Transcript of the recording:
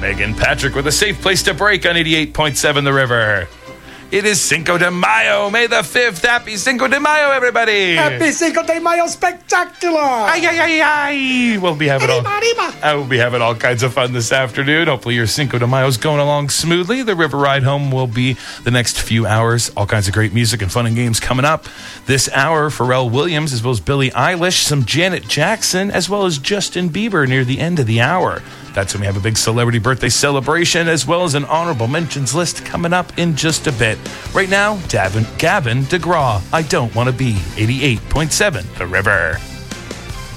Megan Patrick with a safe place to break on 88.7 The River. It is Cinco de Mayo, May the 5th. Happy Cinco de Mayo, everybody. Happy Cinco de Mayo spectacular. Ay, ay, ay, ay. We'll be having all kinds of fun this afternoon. Hopefully your Cinco de Mayo is going along smoothly. The River Ride Home will be the next few hours. All kinds of great music and fun and games coming up. This hour, Pharrell Williams, as well as Billie Eilish, some Janet Jackson, as well as Justin Bieber near the end of the hour. That's when we have a big celebrity birthday celebration, as well as an honorable mentions list coming up in just a bit. Right now, Gavin DeGraw, I Don't Want to Be, 88.7 The River.